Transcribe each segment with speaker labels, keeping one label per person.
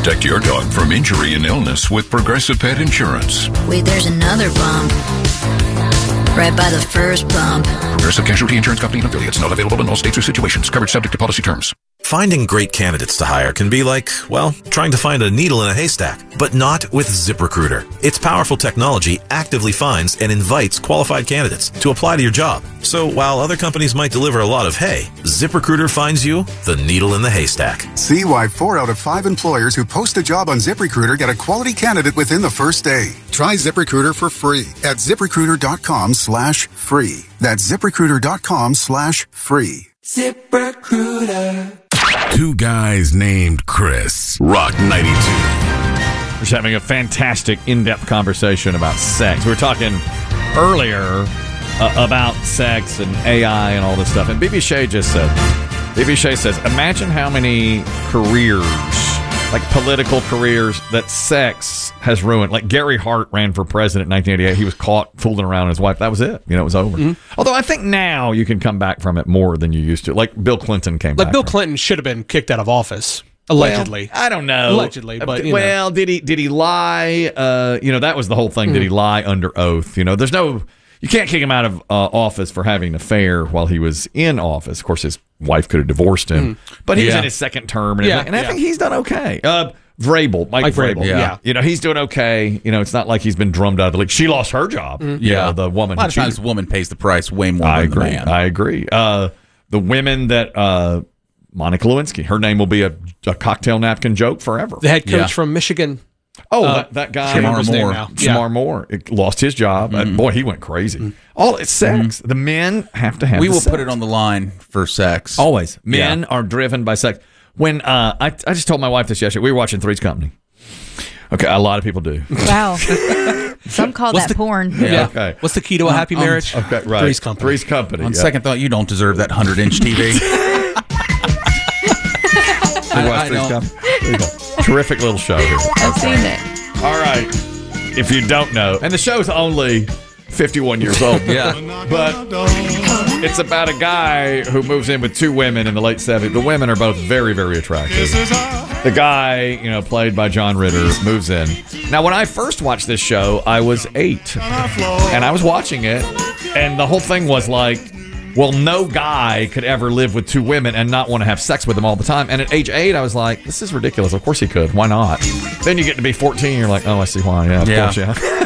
Speaker 1: Protect your dog from injury and illness with Progressive Pet Insurance.
Speaker 2: Wait, there's another bump. Right by the first bump.
Speaker 1: Progressive Casualty Insurance Company and affiliates. Not available in all states or situations. Coverage subject to policy terms.
Speaker 3: Finding great candidates to hire can be like, well, trying to find a needle in a haystack, but not with ZipRecruiter. Its powerful technology actively finds and invites qualified candidates to apply to your job. So while other companies might deliver a lot of hay, ZipRecruiter finds you the needle in the haystack.
Speaker 4: See why 4 out of 5 employers who post a job on ZipRecruiter get a quality candidate within the first day. Try ZipRecruiter for free at ZipRecruiter.com/free. That's ZipRecruiter.com/free.
Speaker 5: ZipRecruiter.
Speaker 6: Two guys named Chris. Rock 92.
Speaker 7: We're just having a fantastic in-depth conversation about sex. We were talking earlier about sex and AI and all this stuff. And BB Shea says, imagine how many careers, like political careers, that sex has ruined. Like Gary Hart ran for president in 1988. He was caught fooling around with his wife. That was it. You know, it was over. Mm-hmm. Although I think now you can come back from it more than you used to. Like Bill Clinton came back.
Speaker 8: Like Bill Clinton should have been kicked out of office. Allegedly.
Speaker 7: Well, I don't know.
Speaker 8: Allegedly, but
Speaker 7: well, did he lie? That was the whole thing. Did he lie under oath? You know, you can't kick him out of office for having an affair while he was in office. Of course, his wife could have divorced him, but he was in his second term, and I think he's done okay. Vrabel, Mike Vrabel, you know, he's doing okay. You know, it's not like he's been drummed out of the league. She lost her job. You know, the woman.
Speaker 9: A lot of times, the woman pays the price way more than the man.
Speaker 7: I agree. The women that Monica Lewinsky, her name will be a cocktail napkin joke forever.
Speaker 8: The head coach from Michigan.
Speaker 7: Oh, that guy, Shamar Moore, lost his job. Boy, he went crazy. All it's sex. The men have to have.
Speaker 9: We will put it on the line for sex.
Speaker 7: Always, men are driven by sex. When I just told my wife this yesterday, we were watching Three's Company. Okay, a lot of people do.
Speaker 10: Wow. Some call that porn.
Speaker 8: Yeah. Okay. What's the key to a happy marriage?
Speaker 7: Okay, right.
Speaker 8: Three's Company.
Speaker 7: Three's Company.
Speaker 9: On second thought, you don't deserve that 100-inch TV.
Speaker 7: I know. Terrific little show here.
Speaker 10: I've seen it.
Speaker 7: All right. If you don't know, and the show's only 51 years old. But it's about a guy who moves in with two women in the late 70s. The women are both very, very attractive. The guy, played by John Ritter, moves in. Now, when I first watched this show, I was 8. And I was watching it, and the whole thing was like, well, no guy could ever live with two women and not want to have sex with them all the time. And at age 8, I was like, this is ridiculous. Of course he could. Why not? Then you get to be 14, and you're like, oh, I see why. Yeah, of course,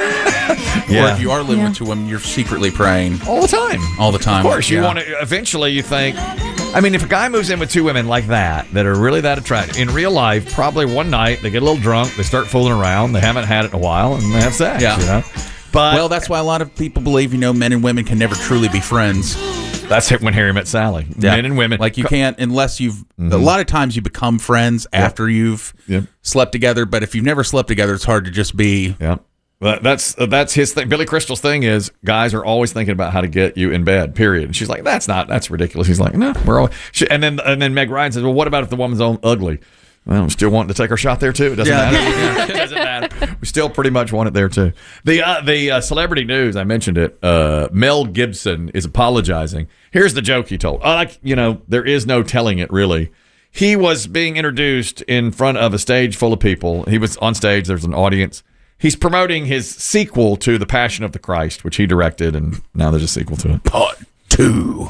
Speaker 9: Or if you are living with two women, you're secretly praying.
Speaker 7: All the time.
Speaker 9: All the time.
Speaker 7: Of course. You want to, eventually you think, I mean, if a guy moves in with two women like that are really that attractive, in real life, probably one night, they get a little drunk, they start fooling around, they haven't had it in a while, and they have sex, But,
Speaker 9: that's why a lot of people believe, men and women can never truly be friends.
Speaker 7: That's when Harry met Sally. Men and women.
Speaker 9: Like you can't, unless you've, a lot of times you become friends after you've slept together, but if you've never slept together, it's hard to just be.
Speaker 7: But that's his thing. Billy Crystal's thing is guys are always thinking about how to get you in bed, period. And she's like, that's ridiculous. He's like, no, we're all. And then Meg Ryan says, well, what about if the woman's ugly? Well, I'm still wanting to take our shot there too. It doesn't matter. It doesn't matter. We still pretty much want it there too. The celebrity news, I mentioned it. Mel Gibson is apologizing. Here's the joke he told. There is no telling it really. He was being introduced in front of a stage full of people. He was on stage. There's an audience. He's promoting his sequel to The Passion of the Christ, which he directed, and now there's a sequel to it.
Speaker 6: Part 2.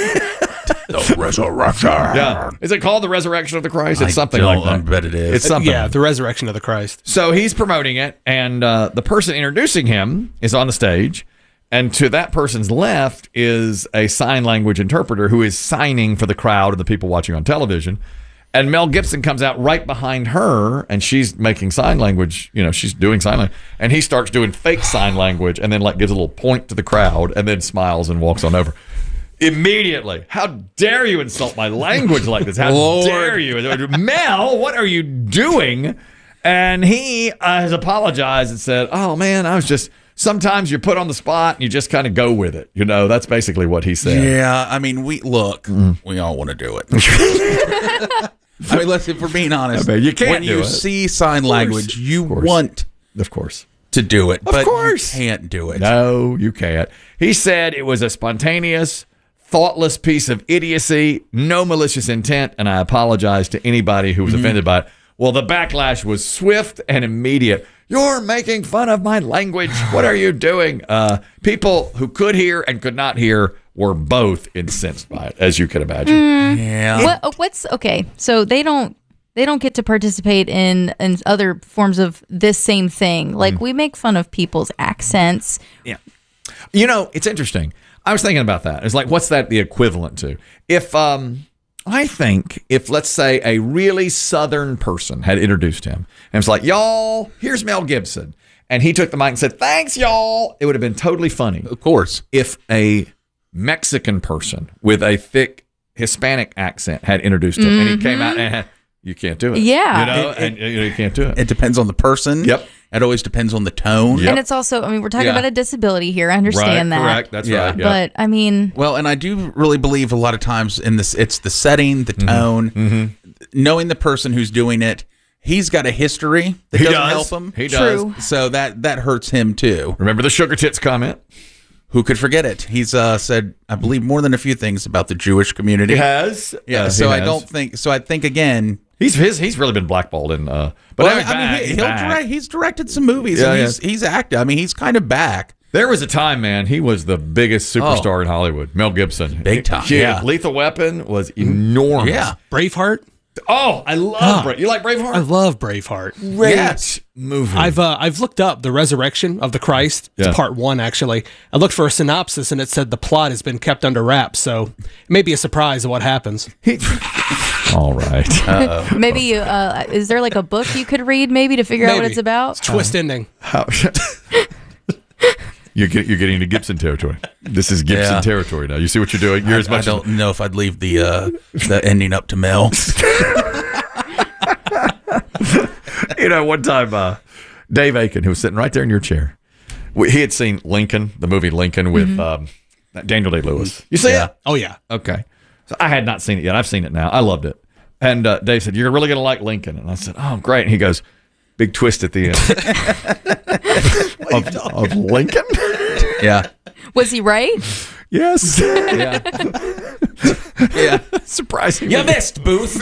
Speaker 6: The Resurrection.
Speaker 7: Yeah. Is it called The Resurrection of the Christ? It's something like that.
Speaker 9: I bet it is.
Speaker 7: It's something.
Speaker 8: Yeah, The Resurrection of the Christ.
Speaker 7: So he's promoting it, and the person introducing him is on the stage, and to that person's left is a sign language interpreter who is signing for the crowd of the people watching on television. And Mel Gibson comes out right behind her, and she's making sign language. She's doing sign language. And he starts doing fake sign language and then gives a little point to the crowd and then smiles and walks on over. Immediately, how dare you insult my language like this? How dare you? Mel, what are you doing? And he has apologized and said, oh, man, I was just... Sometimes you're put on the spot and you just kind of go with it. That's basically what he said.
Speaker 9: Yeah, I mean, we all want to do it. I mean, if we're being honest,
Speaker 7: you can't
Speaker 9: when you see sign language, you want to do it, but you can't do it.
Speaker 7: No, you can't. He said it was a spontaneous, thoughtless piece of idiocy, no malicious intent, and I apologize to anybody who was offended by it. Well, the backlash was swift and immediate. You're making fun of my language. What are you doing? People who could hear and could not hear were both incensed by it, as you can imagine.
Speaker 9: Yeah.
Speaker 10: What's okay? So they don't get to participate in other forms of this same thing. Like we make fun of people's accents.
Speaker 7: Yeah. You know, it's interesting. I was thinking about that. It's like, what's that the equivalent to? If I think if, let's say, a really Southern person had introduced him and it's like, y'all, here's Mel Gibson. And he took the mic and said, thanks, y'all. It would have been totally funny.
Speaker 9: Of course.
Speaker 7: If a Mexican person with a thick Hispanic accent had introduced him and he came out and had, you can't do it.
Speaker 10: Yeah.
Speaker 7: You know, you can't do it.
Speaker 9: It depends on the person.
Speaker 7: Yep.
Speaker 9: It always depends on the tone.
Speaker 10: And it's also, I mean, we're talking about a disability here. I understand that.
Speaker 7: Correct. That's right. Yeah.
Speaker 10: But I mean,
Speaker 9: well, and I do really believe a lot of times in this, it's the setting, the tone, knowing the person who's doing it. He's got a history that doesn't help him.
Speaker 7: He does.
Speaker 10: True.
Speaker 9: So that hurts him too.
Speaker 7: Remember the sugar tits comment?
Speaker 9: Who could forget it? He's said, I believe, more than a few things about the Jewish community.
Speaker 7: He has.
Speaker 9: Yeah. So I don't think. So I think again.
Speaker 7: He's really been blackballed in. But
Speaker 9: he's directed some movies.
Speaker 7: Yeah,
Speaker 9: and he's active. I mean, he's kind of back.
Speaker 7: There was a time, man, he was the biggest superstar in Hollywood. Mel Gibson,
Speaker 9: big time.
Speaker 7: Yeah, Lethal Weapon was enormous.
Speaker 9: Yeah,
Speaker 8: Braveheart.
Speaker 7: Oh, I love Braveheart. You like Braveheart?
Speaker 8: I love Braveheart.
Speaker 7: Great movie.
Speaker 8: I've looked up the Resurrection of the Christ. It's part 1, actually. I looked for a synopsis, and it said the plot has been kept under wraps, so it may be a surprise of what happens.
Speaker 7: All right.
Speaker 10: maybe is there like a book you could read maybe to figure out what it's about?
Speaker 8: It's twist ending.
Speaker 7: You're getting into Gibson territory. This is Gibson territory now. You see what you're doing? You're
Speaker 9: I don't know if I'd leave the ending up to Mel.
Speaker 7: You know, one time, Dave Aiken, who was sitting right there in your chair, he had seen Lincoln, the movie Lincoln with Daniel Day-Lewis. You see it?
Speaker 8: Oh, yeah.
Speaker 7: Okay. So I had not seen it yet. I've seen it now. I loved it. And Dave said, you're really going to like Lincoln. And I said, oh, great. And he goes, big twist at the end. of Lincoln?
Speaker 9: Yeah.
Speaker 10: Was he right?
Speaker 7: Yes.
Speaker 9: Yeah.
Speaker 7: Yeah. Surprisingly.
Speaker 9: You missed, Booth.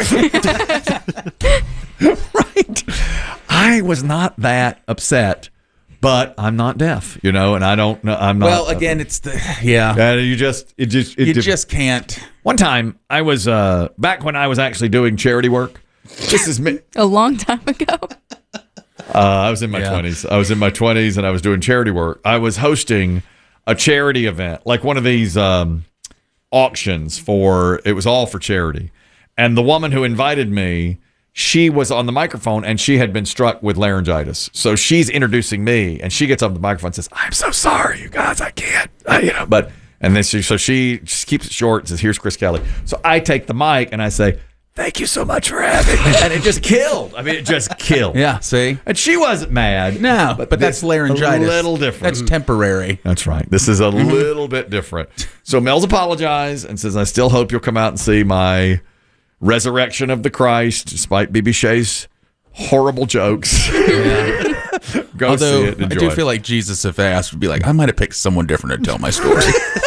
Speaker 7: Right. I was not that upset, but I'm not deaf, you know, and I don't know. I'm not.
Speaker 9: Well, again, it's the
Speaker 7: you just
Speaker 9: can't.
Speaker 7: One time, I was back when I was actually doing charity work. This is me.
Speaker 10: A long time ago.
Speaker 7: I was in my 20s. I was in my 20s, and I was doing charity work. I was hosting a charity event, like one of these auctions it was all for charity. And the woman who invited me, she was on the microphone and she had been struck with laryngitis. So she's introducing me and she gets up the microphone and says, I'm so sorry, you guys, I can't, and then she just keeps it short and says, here's Chris Kelly. So I take the mic and I say, thank you so much for having me. And it just killed. I mean, it just killed.
Speaker 9: Yeah, see?
Speaker 7: And she wasn't mad.
Speaker 9: No, but that's laryngitis.
Speaker 7: A little different.
Speaker 9: That's temporary.
Speaker 7: That's right. This is a little bit different. So Mel's apologized and says, I still hope you'll come out and see my Resurrection of the Christ, despite B.B. Shea's horrible jokks.
Speaker 9: Yeah.
Speaker 7: Go see it. Enjoy
Speaker 9: I do feel like Jesus, if asked, would be like, I might have picked someone different to tell my story.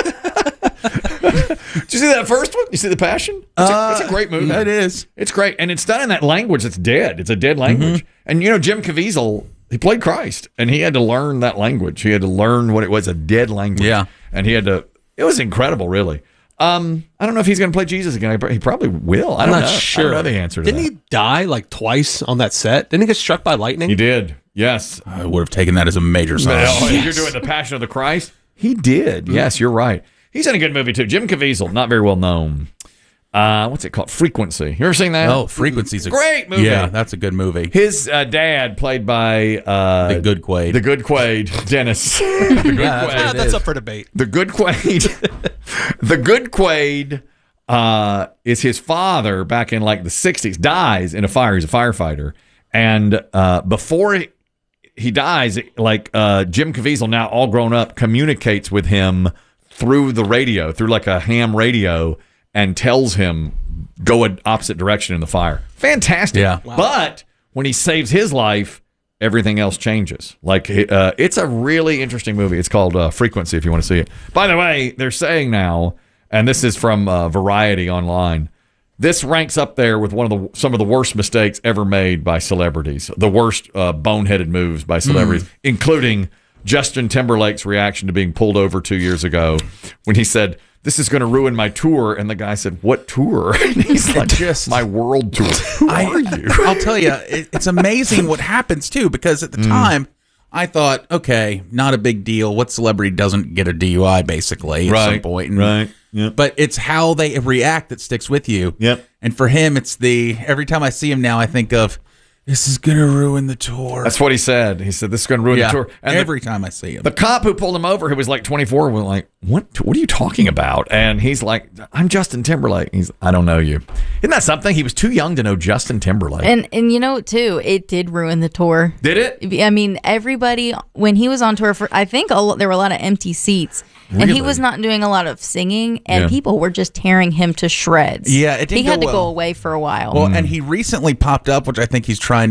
Speaker 7: Did you see that first one? You see The Passion? It's a great movie.
Speaker 9: It is.
Speaker 7: It's great. And it's done in that language that's dead. It's a dead language. And, you know, Jim Caviezel, he played Christ, and he had to learn that language. He had to learn what it was, a dead language.
Speaker 9: Yeah.
Speaker 7: And he had to, it was incredible, really. I don't know if he's going to play Jesus again. He probably will.
Speaker 8: I'm not sure.
Speaker 7: I don't know the answer to
Speaker 8: Didn't
Speaker 7: that.
Speaker 8: he die like twice on that set? Didn't he get struck by lightning?
Speaker 7: He did. Yes.
Speaker 9: I would have taken that as a major sign.
Speaker 7: Oh, you're doing The Passion of the Christ? He did. Yes, you're right. He's in a good movie, too. Jim Caviezel, not very well known. What's it called? Frequency. You ever seen that?
Speaker 9: Oh, Frequency's a
Speaker 7: great movie.
Speaker 9: Yeah, that's a good movie.
Speaker 7: His dad, played by
Speaker 9: the Good Quaid.
Speaker 7: The Good Quaid, Dennis. The Good Quaid.
Speaker 8: That's up for debate.
Speaker 7: The Good Quaid. The Good Quaid is his father back in like the 60s, dies in a fire. He's a firefighter. And before he dies, like Jim Caviezel, now all grown up, communicates with him through the radio, through like a ham radio, and tells him go an opposite direction in the fire. Fantastic.
Speaker 9: Yeah.
Speaker 8: Wow.
Speaker 7: But when he saves his life, everything else changes. Like it's a really interesting movie. It's called Frequency, if you want to see it. By the way, they're saying now, and this is from Variety Online, This ranks up there with some of the worst mistakes ever made by celebrities, the worst boneheaded moves by celebrities, including Justin Timberlake's reaction to being pulled over 2 years ago when he said, "This is going to ruin my tour." And the guy said, "What tour?" And he's like, "My world tour." Who are you?
Speaker 9: I'll tell you, it's amazing what happens, too, because at the time, I thought, okay, not a big deal. What celebrity doesn't get a DUI, basically, at some point?
Speaker 7: Right. Yep.
Speaker 9: But it's how they react that sticks with you.
Speaker 7: Yep.
Speaker 9: And for him, it's every time I see him now, I think of, this is going to ruin the tour.
Speaker 7: That's what he said. He said, this is going to ruin the tour.
Speaker 9: And every time I see him.
Speaker 7: The cop who pulled him over, who was like 24, was like, what are you talking about? And he's like, I'm Justin Timberlake. I don't know you. Isn't that something? He was too young to know Justin Timberlake.
Speaker 10: And you know, too, it did ruin the tour.
Speaker 7: Did it?
Speaker 10: I mean, everybody, when he was on tour, I think there were a lot of empty seats.
Speaker 7: Really?
Speaker 10: And he was not doing a lot of singing, and people were just tearing him to shreds.
Speaker 9: Yeah, it didn't
Speaker 10: He had
Speaker 9: go
Speaker 10: to go
Speaker 9: well.
Speaker 10: away for a while.
Speaker 9: Well, and he recently popped up, which I think he's trying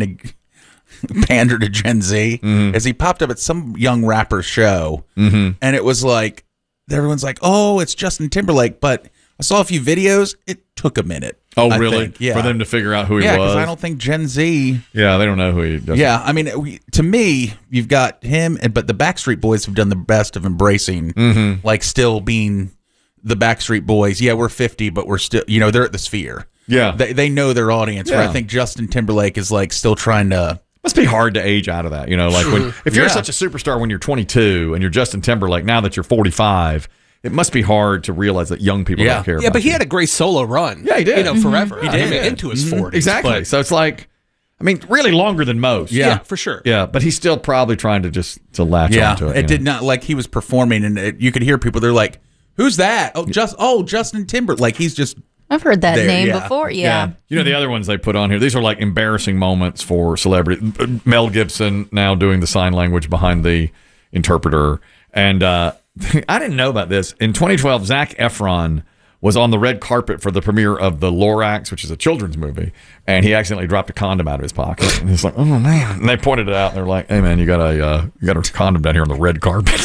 Speaker 9: to pander to Gen Z, as he popped up at some young rapper's show, and it was like, everyone's like, oh, it's Justin Timberlake, but I saw a few videos. It took a minute.
Speaker 7: Oh,
Speaker 9: I
Speaker 7: really?
Speaker 9: think. Yeah.
Speaker 7: For them to figure out who he
Speaker 9: Yeah,
Speaker 7: was?
Speaker 9: because I don't think Gen Z...
Speaker 7: Yeah, they don't know who he is.
Speaker 9: Yeah, I mean, to me, you've got him, but the Backstreet Boys have done the best of embracing, like, still being the Backstreet Boys. Yeah, we're 50, but we're still, they're at the Sphere.
Speaker 7: Yeah.
Speaker 9: They know their audience.
Speaker 7: Yeah.
Speaker 9: Where I think Justin Timberlake is, like, still trying to...
Speaker 7: Must be hard to age out of that, like if you're such a superstar when you're 22 and you're Justin Timberlake, now that you're 45, it must be hard to realize that young people don't care about
Speaker 8: Yeah, but he
Speaker 7: you.
Speaker 8: had a great solo run.
Speaker 7: Yeah, he did.
Speaker 8: Forever.
Speaker 7: He
Speaker 8: I mean,
Speaker 7: did.
Speaker 8: into his 40s.
Speaker 7: Exactly.
Speaker 8: but-
Speaker 7: So it's like, I mean, really longer than most.
Speaker 8: Yeah, for sure.
Speaker 7: Yeah, but he's still probably trying to latch onto it.
Speaker 9: It did not, like, he was performing, and you could hear people, they're like, who's that? Oh, Justin Timberlake. Like, he's just...
Speaker 10: I've heard that
Speaker 9: There,
Speaker 10: name
Speaker 9: yeah.
Speaker 10: before. Yeah.
Speaker 7: You know, the other ones they put on here, these are like embarrassing moments for celebrity. Mel Gibson now doing the sign language behind the interpreter. And I didn't know about this. In 2012, Zac Efron was on the red carpet for the premiere of The Lorax, which is a children's movie, and he accidentally dropped a condom out of his pocket. And he's like, oh, man. And they pointed it out, and they're like, hey, man, you got a condom down here on the red carpet.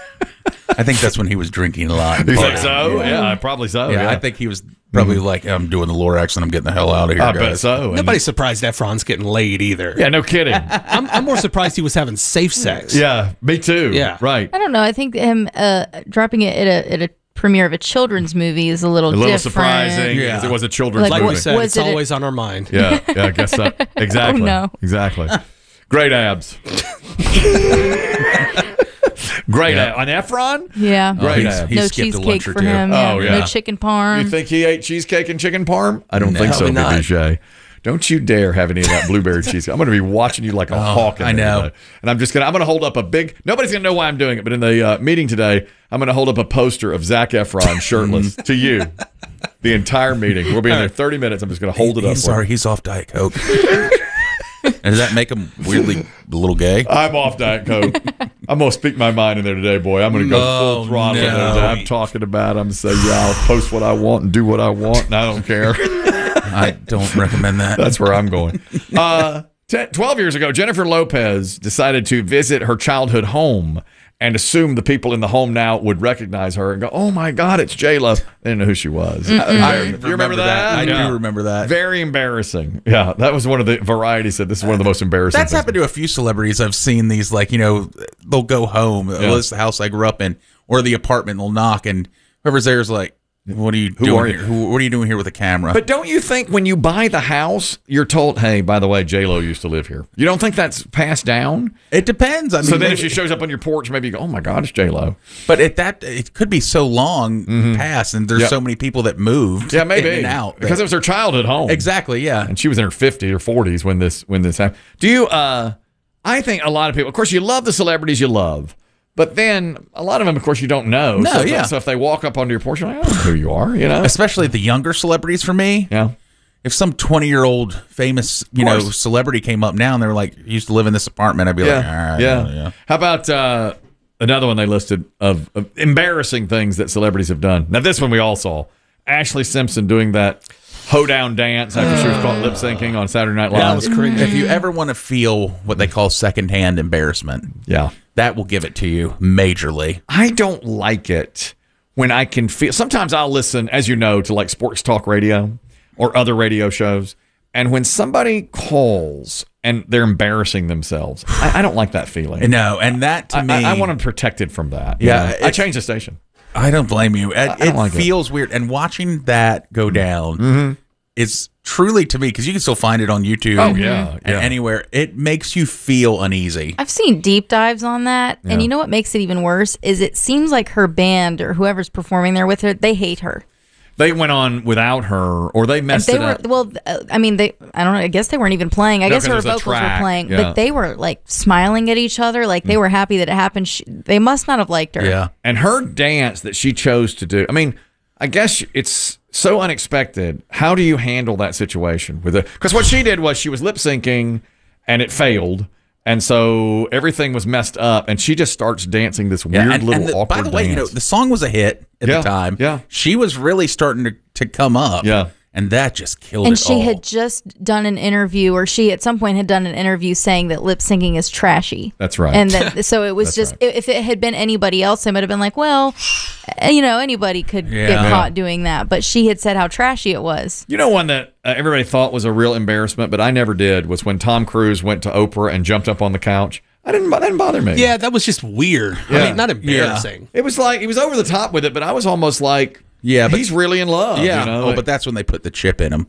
Speaker 9: I think that's when he was drinking a lot.
Speaker 7: You think so? Yeah, probably so.
Speaker 9: Yeah, I think he was probably like, I'm doing the Lorax and I'm getting the hell out of here,
Speaker 7: I
Speaker 9: guys.
Speaker 7: bet so. And-
Speaker 8: Nobody's surprised Efron's getting laid either.
Speaker 7: Yeah, no kidding.
Speaker 8: I'm more surprised he was having safe sex.
Speaker 7: Yeah, me too.
Speaker 8: Yeah.
Speaker 7: Right.
Speaker 10: I don't know. I think him dropping it at a premiere of a children's movie is a little different.
Speaker 7: Surprising.
Speaker 9: Yeah.
Speaker 7: Because it was a children's
Speaker 8: Like
Speaker 7: movie.
Speaker 8: we said,
Speaker 10: Was
Speaker 8: it's
Speaker 10: it a-
Speaker 8: always on our mind.
Speaker 7: Yeah, I guess so. Exactly.
Speaker 10: Oh, no.
Speaker 7: Exactly. Great abs. Great abs. On Efron?
Speaker 10: Yeah.
Speaker 7: Great
Speaker 9: he's-
Speaker 7: abs.
Speaker 9: he
Speaker 10: No
Speaker 9: skipped a
Speaker 10: cheesecake
Speaker 9: lunch or
Speaker 10: for
Speaker 9: two.
Speaker 10: him.
Speaker 7: Oh, yeah.
Speaker 10: No chicken parm.
Speaker 7: You think he ate cheesecake and chicken parm? I don't think so,
Speaker 8: Probably not.
Speaker 7: Big Don't you dare have any of that blueberry cheesecake. I'm going to be watching you like a hawk. In
Speaker 9: I
Speaker 7: there
Speaker 9: know.
Speaker 7: today. And I'm going to hold up a big, nobody's going to know why I'm doing it, but in the meeting today, I'm going to hold up a poster of Zac Efron shirtless to you. The entire meeting. We'll be in there 30 minutes. I'm just going to hold it up.
Speaker 9: He's
Speaker 7: for you.
Speaker 9: sorry, he's off Diet Coke. And does that make him weirdly a little gay?
Speaker 7: I'm off Diet Coke. I'm going to speak my mind in there today, boy. I'm going to go full throttle in there
Speaker 9: no.
Speaker 7: today. I'm talking about I'm going to say, yeah, I'll post what I want and do what I want, and I don't care.
Speaker 9: I don't recommend that.
Speaker 7: That's where I'm going. 12 years ago, Jennifer Lopez decided to visit her childhood home and assumed the people in the home now would recognize her and go, oh, my God, it's J-Lo. They didn't know who she was.
Speaker 9: I
Speaker 7: You remember that?
Speaker 9: I
Speaker 7: Yeah.
Speaker 9: do remember that.
Speaker 7: Very embarrassing. Yeah, that was one of the Variety said this is one of the most embarrassing
Speaker 9: That's
Speaker 7: things.
Speaker 9: happened to a few celebrities. I've seen these, like, they'll go home. Well, this is the house I grew up in, or the apartment. They'll knock, and whoever's there is like, what are you doing
Speaker 7: are you?
Speaker 9: here? What are you doing here with a camera?
Speaker 7: But don't you think when you buy the house, you're told, hey, by the way, J-Lo used to live here? You don't think that's passed down?
Speaker 9: it depends. I mean,
Speaker 7: So then if
Speaker 9: maybe-
Speaker 7: she shows up on your porch, maybe you go, oh, my God, it's J-Lo.
Speaker 9: but it could be so long past, and there's
Speaker 7: Yep.
Speaker 9: so many people that moved
Speaker 7: Yeah, maybe.
Speaker 9: in and out.
Speaker 7: Because it was her childhood home.
Speaker 9: Exactly, yeah.
Speaker 7: And she was in her 50s or 40s when this happened. Do you, I think a lot of people, of course, you love the celebrities you love. But then a lot of them, of course, you don't know.
Speaker 9: No,
Speaker 7: so,
Speaker 9: yeah.
Speaker 7: So if they walk up onto your porch, you're like, I don't know who you are,
Speaker 9: Especially the younger celebrities for me.
Speaker 7: Yeah.
Speaker 9: If some 20-year-old famous,
Speaker 7: course.
Speaker 9: celebrity came up now and they're like, used to live in this apartment, I'd be like, all right, yeah.
Speaker 7: How about another one they listed of embarrassing things that celebrities have done? Now, this one we all saw. Ashley Simpson doing that hoedown dance after she was caught lip syncing on Saturday Night Live.
Speaker 8: That was crazy.
Speaker 9: If you ever want to feel what they call secondhand embarrassment,
Speaker 7: Yeah.
Speaker 9: that will give it to you majorly.
Speaker 7: I don't like it when I can feel. Sometimes I'll listen, as you know, to like sports talk radio. or other radio shows. And when somebody calls and they're embarrassing themselves, I don't like that feeling.
Speaker 9: No, and that to me,
Speaker 7: I want them protected from that.
Speaker 9: Yeah,
Speaker 7: I changed the station.
Speaker 9: I don't blame you. It
Speaker 7: like
Speaker 9: feels weird, and watching that go down is truly to me, because you can still find it on YouTube.
Speaker 7: Oh, yeah,
Speaker 9: and anywhere. It makes you feel uneasy.
Speaker 10: I've seen deep dives on that, and you know what makes it even worse is it seems like her band or whoever's performing there with her, they hate her.
Speaker 7: They went on without her, or they messed it up.
Speaker 10: Well, I mean, I don't know. I guess they weren't even playing. I guess her vocals were playing, but they were like smiling at each other, like they were happy that it happened. They must not have liked her.
Speaker 9: Yeah,
Speaker 7: and her dance that she chose to do. I mean, I guess it's so unexpected. How do you handle that situation with it? Because what she did was she was lip syncing, and it failed. And so everything was messed up, and she just starts dancing this weird little awkward
Speaker 9: by the way,
Speaker 7: dance.
Speaker 9: the song was a hit at the time.
Speaker 7: Yeah.
Speaker 9: She was really starting to come up.
Speaker 7: Yeah.
Speaker 9: And that just killed
Speaker 10: And
Speaker 9: it all.
Speaker 10: she had just done an interview, or she at some point had done an interview saying that lip syncing is trashy.
Speaker 7: That's right.
Speaker 10: And that, so it was just, if it had been anybody else, they might have been like, well, anybody could get caught doing that. But she had said how trashy it was.
Speaker 7: You know, one that everybody thought was a real embarrassment, but I never did, was when Tom Cruise went to Oprah and jumped up on the couch. That didn't bother me.
Speaker 8: Yeah, that was just weird.
Speaker 7: Yeah.
Speaker 8: I mean, not embarrassing.
Speaker 7: It was like, he was over the top with it, but I was almost like,
Speaker 9: but
Speaker 7: he's really in love.
Speaker 9: Yeah.
Speaker 7: You know?
Speaker 9: But that's when they put the chip in him.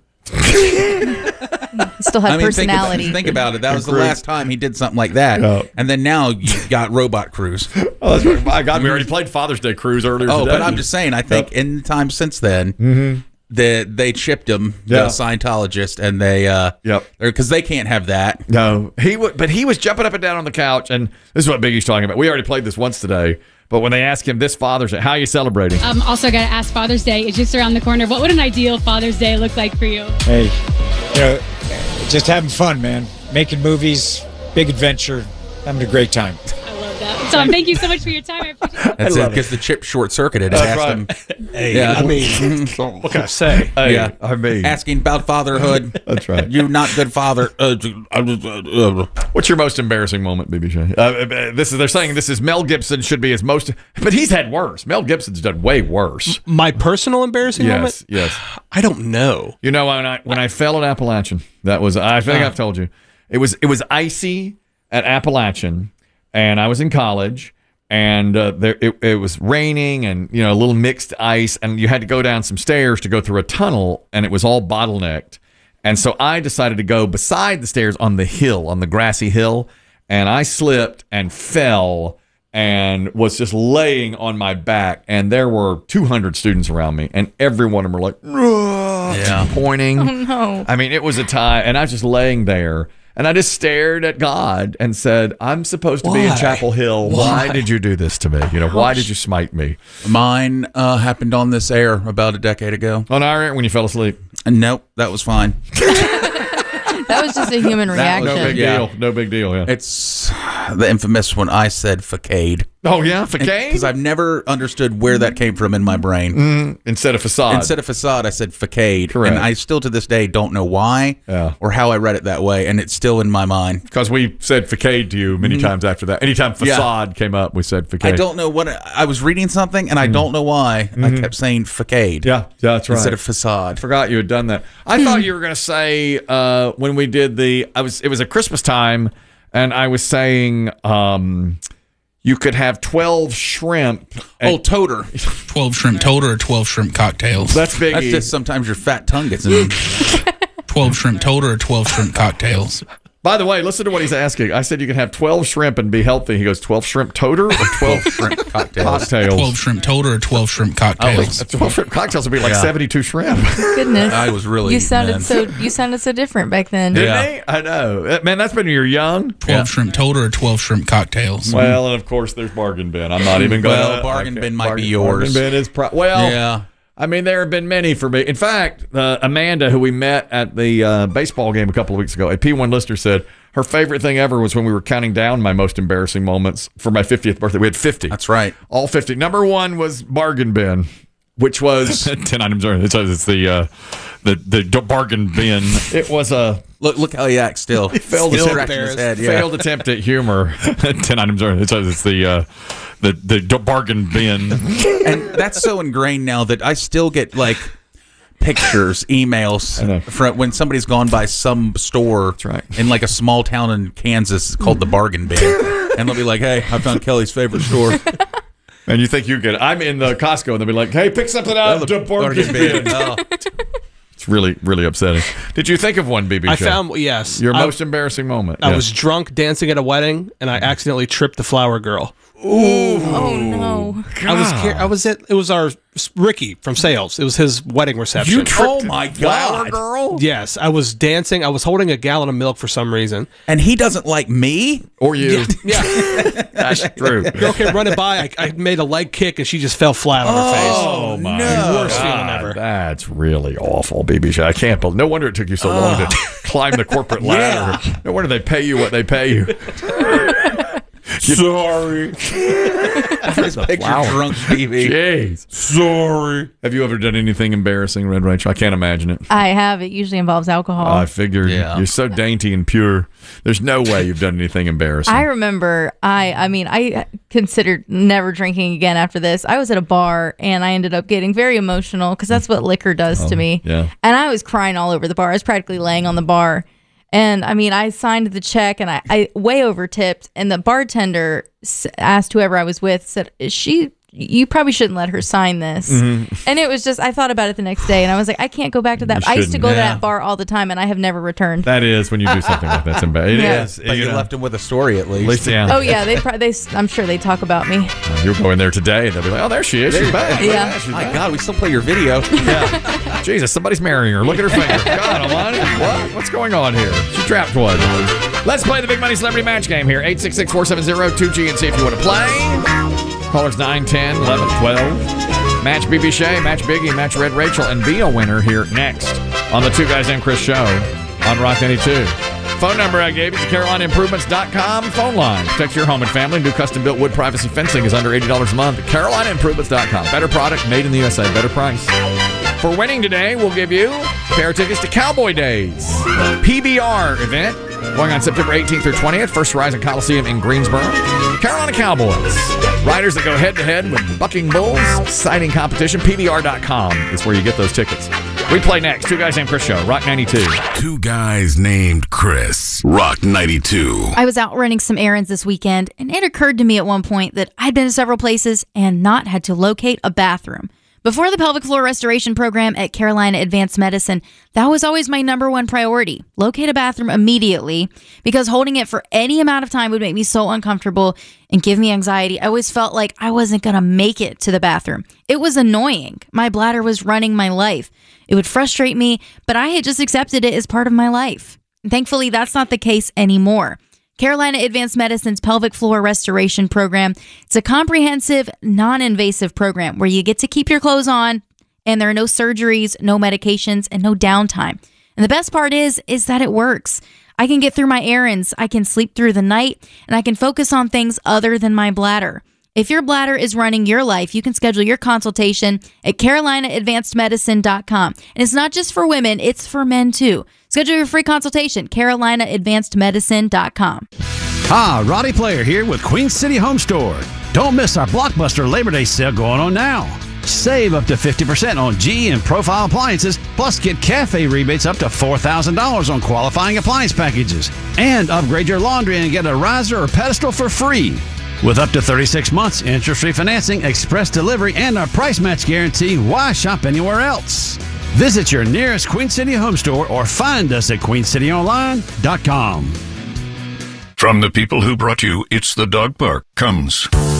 Speaker 10: Still had personality.
Speaker 9: Think about it. That was the last time he did something like that.
Speaker 7: Oh.
Speaker 9: And then now you got Robot Cruise.
Speaker 7: Oh, that's right. My God, we already played Father's Day Cruise earlier today.
Speaker 9: But I'm just saying, I think in the time since then, they chipped him, the Scientologist, and they, because they can't have that.
Speaker 7: No, but he was jumping up and down on the couch, and this is what Biggie's talking about. We already played this once today, but when they ask him this Father's Day, how are you celebrating?
Speaker 11: Also got to ask, Father's Day is just around the corner. What would an ideal Father's Day look like for you?
Speaker 12: Hey, just having fun, man. Making movies, big adventure, having a great time.
Speaker 11: I love that. Tom, thank you so much for your time. I appreciate it.
Speaker 9: That's it, because the chip short-circuited.
Speaker 7: That's
Speaker 9: asked him.
Speaker 8: Hey, I mean, what can I say?
Speaker 7: Hey,
Speaker 9: Yeah.
Speaker 7: I mean,
Speaker 9: Asking about fatherhood.
Speaker 7: That's right.
Speaker 9: You're not good father.
Speaker 7: What's your most embarrassing moment, BB? They're saying this is Mel Gibson should be his most, but he's had worse. Mel Gibson's done way worse.
Speaker 8: My personal embarrassing moment?
Speaker 7: Yes.
Speaker 8: I don't know.
Speaker 7: You know, when I fell at Appalachian, that was, I think I've told you, it was icy at Appalachian, and I was in college, and it was raining, and a little mixed ice, and you had to go down some stairs to go through a tunnel, and it was all bottlenecked. And so I decided to go beside the stairs on the grassy hill, and I slipped and fell and was just laying on my back, and there were 200 students around me, and every one of them were like, pointing.
Speaker 10: Oh, no.
Speaker 7: I mean, it was a tie, and I was just laying there, and I just stared at God and said, I'm supposed to be in Chapel Hill. Why did you do this to me? Why did you smite me?
Speaker 9: Mine happened on this air about a decade ago.
Speaker 7: On our air when you fell asleep?
Speaker 9: Nope, that was fine.
Speaker 10: That was just a human reaction.
Speaker 7: No big deal. No big deal, yeah.
Speaker 9: It's the infamous when I said facade.
Speaker 7: Oh, yeah? Facade?
Speaker 9: Because I've never understood where that came from in my brain.
Speaker 7: Instead of facade.
Speaker 9: Instead of facade, I said facade.
Speaker 7: Correct.
Speaker 9: And I still to this day don't know why or how I read it that way, and it's still in my mind.
Speaker 7: Because we said facade to you many times after that. Anytime facade came up, we said facade.
Speaker 9: I don't know what I was reading something, and I don't know why I kept saying facade.
Speaker 7: Yeah, that's right.
Speaker 9: Instead of facade.
Speaker 7: Forgot you had done that. I thought you were going to say when we did it was a Christmas time, and I was saying you could have 12 shrimp.
Speaker 9: Toter.
Speaker 13: 12 shrimp toter or 12 shrimp cocktails.
Speaker 7: That's big.
Speaker 9: That's just sometimes your fat tongue gets in.
Speaker 13: 12 shrimp toter or 12 shrimp cocktails.
Speaker 7: By the way, listen to what he's asking. I said you can have 12 shrimp and be healthy. He goes, 12 shrimp toter or 12 shrimp cocktails?
Speaker 13: 12 shrimp toter or 12 shrimp cocktails.
Speaker 7: 12 shrimp cocktails would be like 72 shrimp.
Speaker 10: Goodness.
Speaker 9: I was really
Speaker 10: You sounded so different back then.
Speaker 7: Didn't he? I know. Man, that's when you're young.
Speaker 13: 12 shrimp toter or 12 shrimp cocktails.
Speaker 7: Well, and of course, there's Bargain Bin. I'm not even going to.
Speaker 9: Well, Bargain Bin might be yours.
Speaker 7: Bargain Bin is
Speaker 9: yeah.
Speaker 7: I mean, there have been many for me. In fact, Amanda, who we met at the baseball game a couple of weeks ago, a P1 listener said her favorite thing ever was when we were counting down my most embarrassing moments for my 50th birthday. We had 50.
Speaker 9: That's right.
Speaker 7: All 50. Number one was Bargain Bin, which was 10 items. It's the Bargain Bin. It was a
Speaker 9: look how he acts still.
Speaker 7: He failed
Speaker 9: failed
Speaker 7: attempt at humor. 10 items. It's the Bargain Bin.
Speaker 9: And that's so ingrained now that I still get pictures, emails from when somebody's gone by some store in like a small town in Kansas called the Bargain Bin, and they'll be like, "Hey, I found Kelly's favorite store."
Speaker 7: And you think you get it. I'm in the Costco, and they'll be like, "Hey, pick something out of the Bargain Bin." It's really, really upsetting. Did you think of one, BB?
Speaker 8: I found, yes.
Speaker 7: Your most embarrassing moment.
Speaker 8: I was drunk dancing at a wedding, and I accidentally tripped the flower girl.
Speaker 7: Ooh.
Speaker 10: Oh, no.
Speaker 8: It was our Ricky from sales. It was his wedding reception.
Speaker 9: You tripped flower
Speaker 7: girl?
Speaker 8: Yes. I was dancing. I was holding a gallon of milk for some reason.
Speaker 9: And he doesn't like me?
Speaker 7: Or you.
Speaker 8: Yeah.
Speaker 7: That's true.
Speaker 8: Girl came running by. I made a leg kick, and she just fell flat on her face.
Speaker 7: Oh, my
Speaker 8: Worst feeling ever.
Speaker 7: That's really awful, BB. I can't believe. No wonder it took you so long to climb the corporate ladder. No wonder they pay you what they pay you.
Speaker 9: Sorry. Picture drunk BB.
Speaker 7: Jeez.
Speaker 9: Sorry.
Speaker 7: Have you ever done anything embarrassing, Red Rachel? I can't imagine it.
Speaker 10: I have. It usually involves alcohol.
Speaker 7: I figured. You're so dainty and pure. There's no way you've done anything embarrassing.
Speaker 10: I remember I considered never drinking again after this. I was at a bar and I ended up getting very emotional because that's what liquor does to me.
Speaker 7: Yeah.
Speaker 10: And I was crying all over the bar. I was practically laying on the bar. And I signed the check and I way over tipped. And the bartender asked whoever I was with, said, you probably shouldn't let her sign this. Mm-hmm. And it was just, I thought about it the next day and I was like, I can't go back to that. I used to go to that bar all the time and I have never returned.
Speaker 7: That is when you do something like that. It's embarrassing. It is.
Speaker 9: But you left him with a story at least.
Speaker 7: Yeah.
Speaker 10: Oh, yeah. I'm sure they talk about me.
Speaker 7: You'll go in there today and they'll be like, oh, there she is. She's back.
Speaker 10: Yeah.
Speaker 9: My God, we still play your video.
Speaker 7: Yeah. Jesus, somebody's marrying her. Look at her finger. God almighty. What's going on here? She trapped one. Let's play the Big Money Celebrity Match game here. 866-470-2G and see if you want to play. Callers 9, 10, 11, 12. Match BB Shea, match Biggie, match Red Rachel, and be a winner here next on the Two Guys Named Chris show on Rock 92. Phone number I gave you is CarolinaImprovements.com phone line. Protect your home and family. New custom-built wood privacy fencing is under $80 a month. CarolinaImprovements.com. Better product, made in the USA, better price. For winning today, we'll give you a pair of tickets to Cowboy Days PBR event going on September 18th through 20th. First Horizon Coliseum in Greensboro. Carolina Cowboys. Riders that go head-to-head with Bucking Bulls. Exciting competition. PBR.com is where you get those tickets. We play next. Two Guys Named Chris show. Rock 92.
Speaker 6: Two Guys Named Chris. Rock 92.
Speaker 10: I was out running some errands this weekend, and it occurred to me at one point that I'd been to several places and not had to locate a bathroom. Before the pelvic floor restoration program at Carolina Advanced Medicine, that was always my number one priority. Locate a bathroom immediately, because holding it for any amount of time would make me so uncomfortable and give me anxiety. I always felt like I wasn't going to make it to the bathroom. It was annoying. My bladder was running my life. It would frustrate me, but I had just accepted it as part of my life. Thankfully, that's not the case anymore. Carolina Advanced Medicine's Pelvic Floor Restoration Program. It's a comprehensive, non-invasive program where you get to keep your clothes on and there are no surgeries, no medications, and no downtime. And the best part is that it works. I can get through my errands, I can sleep through the night, and I can focus on things other than my bladder. If your bladder is running your life, you can schedule your consultation at CarolinaAdvancedMedicine.com. And it's not just for women, it's for men too. Schedule your free consultation, CarolinaAdvancedMedicine.com.
Speaker 14: Hi, Roddy Player here with Queen City Home Store. Don't miss our Blockbuster Labor Day sale going on now. Save up to 50% on GE and Profile appliances, plus get cafe rebates up to $4,000 on qualifying appliance packages. And upgrade your laundry and get a riser or pedestal for free. With up to 36 months, interest-free financing, express delivery, and our price match guarantee, why shop anywhere else? Visit your nearest Queen City Home Store or find us at QueenCityOnline.com.
Speaker 1: From the people who brought you It's the Dog Park comes